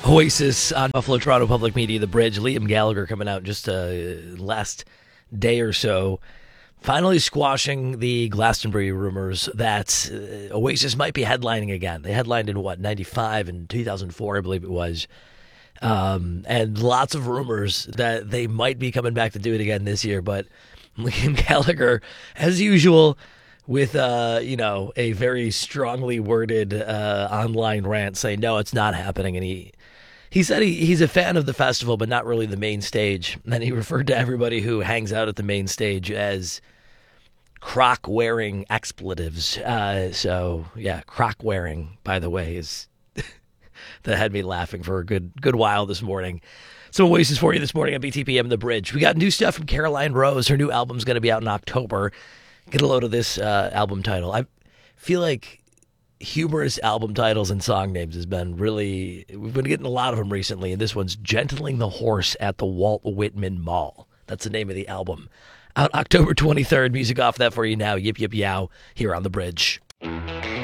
Oasis on Buffalo Toronto Public Media, The Bridge. Liam Gallagher coming out just last day or so, finally squashing the Glastonbury rumors that Oasis might be headlining again. They headlined in, 95 and 2004, I believe it was. And lots of rumors that they might be coming back to do it again this year. But Liam Gallagher, as usual, with a very strongly worded online rant saying, no, it's not happening. And he said he's a fan of the festival, but not really the main stage. And then he referred to everybody who hangs out at the main stage as croc-wearing expletives. Croc-wearing, by the way, is that had me laughing for a good while this morning. Some Oasis for you this morning on BTPM The Bridge. We got new stuff from Caroline Rose. Her new album's going to be out in October. Get a load of this album title. I feel like humorous album titles and song names has been we've been getting a lot of them recently, and this one's Gentling the Horse at the Walt Whitman Mall. That's the name of the album. Out October 23rd. Music off that for you now. Yip Yip Yow here on The Bridge.